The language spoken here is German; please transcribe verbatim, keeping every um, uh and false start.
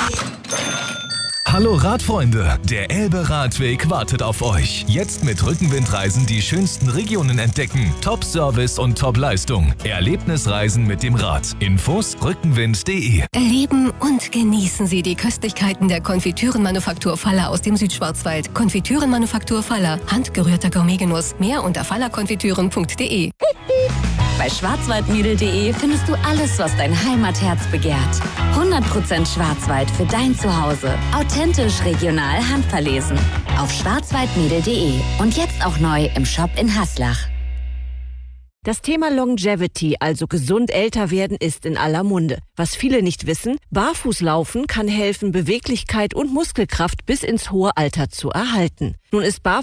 Hallo Radfreunde, der Elbe-Radweg wartet auf euch. Jetzt mit Rückenwindreisen die schönsten Regionen entdecken. Top-Service und Top-Leistung. Erlebnisreisen mit dem Rad. Infos rückenwind punkt de. Erleben und genießen Sie die Köstlichkeiten der Konfitürenmanufaktur Faller aus dem Südschwarzwald. Konfitürenmanufaktur Faller. Handgerührter Gourmetgenuss. Mehr unter fallerkonfitüren punkt de. Bei schwarzwaldmädel punkt de findest du alles, was dein Heimatherz begehrt. hundert Prozent Schwarzwald für dein Zuhause. Authentisch, regional, handverlesen. Auf schwarzwaldmädel punkt de und jetzt auch neu im Shop in Haslach. Das Thema Longevity, also gesund älter werden, ist in aller Munde. Was viele nicht wissen, Barfußlaufen kann helfen, Beweglichkeit und Muskelkraft bis ins hohe Alter zu erhalten. Nun ist Barfuß